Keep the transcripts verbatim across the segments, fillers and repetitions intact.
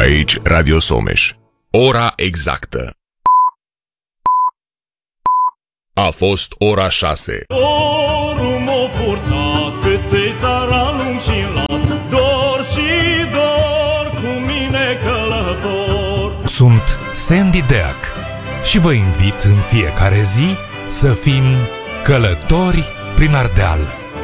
Aici Radio Someș. Ora exactă. A fost ora șase. Dorul m-o purtat câte țaranul și lat, dor și dor cu mine călător. Sunt Sandy Deac și vă invit în fiecare zi să fim călători prin Ardeal.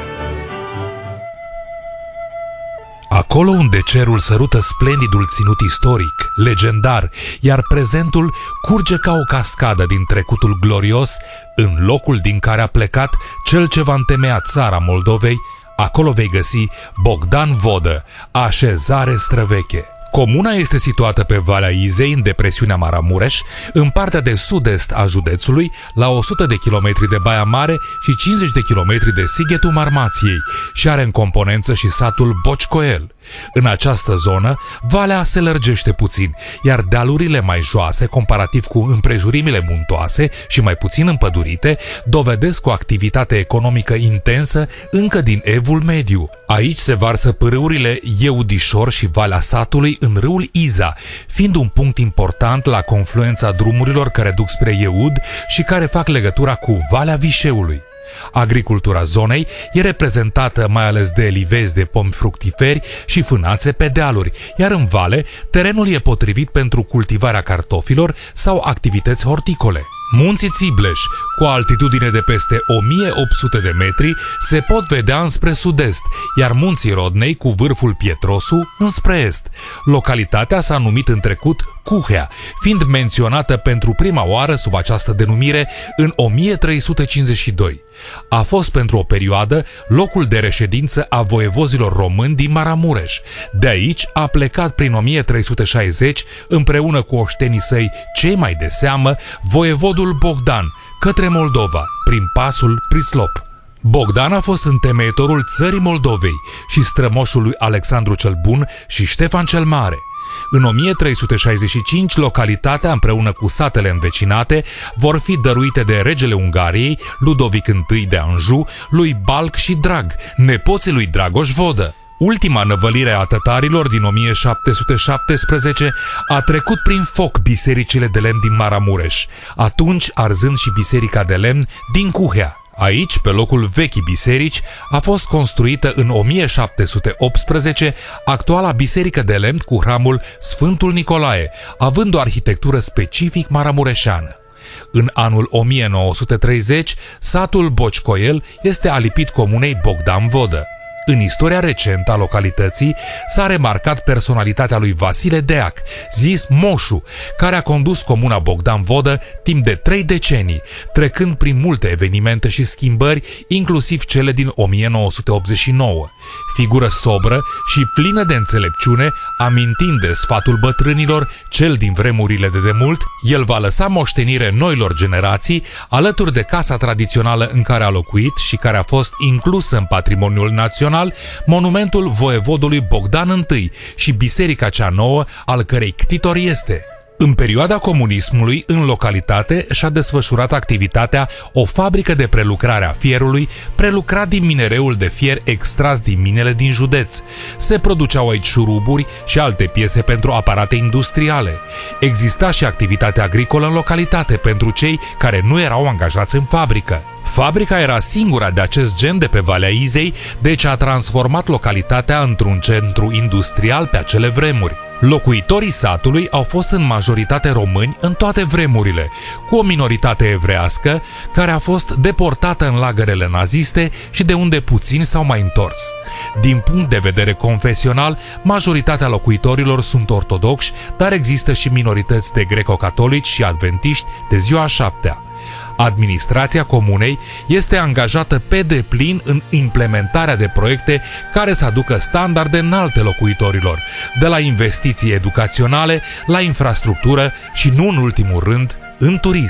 Acolo unde cerul sărută splendidul ținut istoric, legendar, iar prezentul curge ca o cascadă din trecutul glorios, în locul din care a plecat cel ce va întemeia țara Moldovei, acolo vei găsi Bogdan Vodă, așezare străveche. Comuna este situată pe Valea Izei, în depresiunea Maramureș, în partea de sud-est a județului, la o sută de kilometri de Baia Mare și cincizeci de kilometri de Sighetul Marmației, și are în componență și satul Bocșcoel. În această zonă, valea se lărgește puțin, iar dealurile mai joase, comparativ cu împrejurimile muntoase și mai puțin împădurite, dovedesc o activitate economică intensă încă din Evul Mediu. Aici se varsă pârâurile Ieudișor și Valea Satului în râul Iza, fiind un punct important la confluența drumurilor care duc spre Ieud și care fac legătura cu Valea Vișeului. Agricultura zonei e reprezentată mai ales de livezi de pomi fructiferi și fânațe pe dealuri, iar în vale, terenul e potrivit pentru cultivarea cartofilor sau activități horticole. Munții Țibleș, cu o altitudine de peste o mie opt sute de metri, se pot vedea înspre sud-est, iar munții Rodnei, cu vârful Pietrosu, înspre est. Localitatea s-a numit în trecut Cuhea, fiind menționată pentru prima oară sub această denumire în o mie trei sute cincizeci și doi. A fost pentru o perioadă locul de reședință a voievozilor români din Maramureș. De aici a plecat prin o mie trei sute șaizeci, împreună cu oștenii săi cei mai de seamă, voievodul Bogdan, către Moldova, prin pasul Prislop. Bogdan a fost întemeietorul țării Moldovei și strămoșul lui Alexandru cel Bun și Ștefan cel Mare. În o mie trei sute șaizeci și cinci, localitatea, împreună cu satele învecinate, vor fi dăruite de regele Ungariei, Ludovic I de Anjou, lui Balc și Drag, nepoții lui Dragoș Vodă. Ultima năvălire a tătarilor din o mie șapte sute șaptesprezece a trecut prin foc bisericile de lemn din Maramureș, atunci arzând și biserica de lemn din Cuhea. Aici, pe locul vechii biserici, a fost construită în o mie șapte sute optsprezece actuala biserică de lemn cu hramul Sfântul Nicolae, având o arhitectură specific maramureșeană. În anul o mie nouă sute treizeci, satul Bocșcoel este alipit comunei Bogdan Vodă. În istoria recentă a localității s-a remarcat personalitatea lui Vasile Deac, zis Moșu, care a condus comuna Bogdan Vodă timp de trei decenii, trecând prin multe evenimente și schimbări, inclusiv cele din o mie nouă sute optzeci și nouă. Figură sobră și plină de înțelepciune, amintind de sfatul bătrânilor, cel din vremurile de demult, el va lăsa moștenire noilor generații, alături de casa tradițională în care a locuit și care a fost inclusă în patrimoniul național, monumentul voievodului Bogdan I și biserica cea nouă, al cărei ctitor este. În perioada comunismului, în localitate și-a desfășurat activitatea o fabrică de prelucrare a fierului, prelucrat din minereul de fier extras din minele din județ. Se produceau aici șuruburi și alte piese pentru aparate industriale. Exista și activitate agricolă în localitate pentru cei care nu erau angajați în fabrică. Fabrica era singura de acest gen de pe Valea Izei, deci a transformat localitatea într-un centru industrial pe acele vremuri. Locuitorii satului au fost în majoritate români în toate vremurile, cu o minoritate evrească care a fost deportată în lagărele naziste și de unde puțini s-au mai întors. Din punct de vedere confesional, majoritatea locuitorilor sunt ortodoxi, dar există și minorități de greco-catolici și adventiști de ziua a șaptea. Administrația comunei este angajată pe deplin în implementarea de proiecte care să aducă standarde înalte locuitorilor, de la investiții educaționale la infrastructură și, nu în ultimul rând, în turism.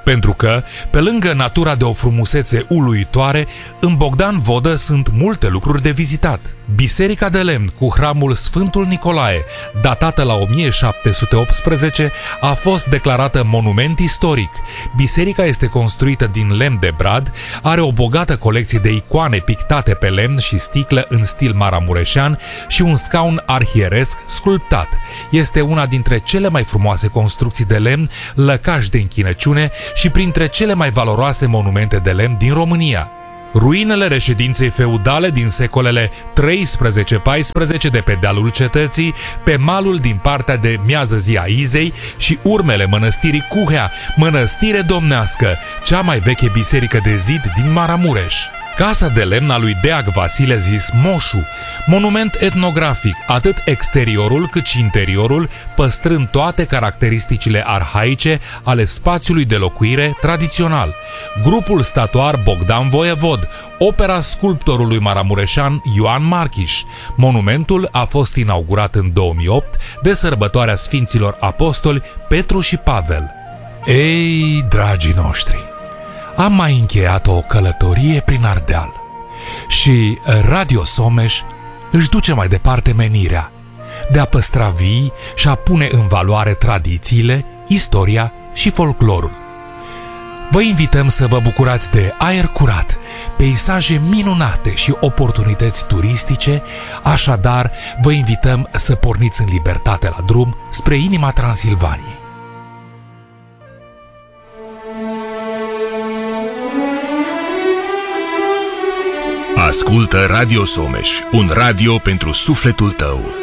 Pentru că, pe lângă natura de o frumusețe uluitoare, în Bogdan Vodă sunt multe lucruri de vizitat. Biserica de lemn cu hramul Sfântul Nicolae, datată la o mie șapte sute optsprezece, a fost declarată monument istoric. Biserica este construită din lemn de brad, are o bogată colecție de icoane pictate pe lemn și sticlă în stil maramureșean și un scaun arhieresc sculptat. Este una dintre cele mai frumoase construcții de lemn, lăcaș de închinăciune și printre cele mai valoroase monumente de lemn din România. Ruinele reședinței feudale din secolele treisprezece paisprezece de pe dealul cetății, pe malul din partea de miază zi a Izei și urmele mănăstirii Cuhea, mănăstire domnească, cea mai veche biserică de zid din Maramureș. Casa de lemn a lui Deac Vasile zis Moșu, monument etnografic, atât exteriorul cât și interiorul, păstrând toate caracteristicile arhaice ale spațiului de locuire tradițional. Grupul statuar Bogdan Voievod, opera sculptorului maramureșan Ioan Marchiș. Monumentul a fost inaugurat în două mii opt de sărbătoarea Sfinților Apostoli Petru și Pavel. Ei, dragii noștri! Am mai încheiat o călătorie prin Ardeal și Radio Someș își duce mai departe menirea de a păstra vii și a pune în valoare tradițiile, istoria și folclorul. Vă invităm să vă bucurați de aer curat, peisaje minunate și oportunități turistice, așadar vă invităm să porniți în libertate la drum spre inima Transilvaniei. Ascultă Radio Someș, un radio pentru sufletul tău.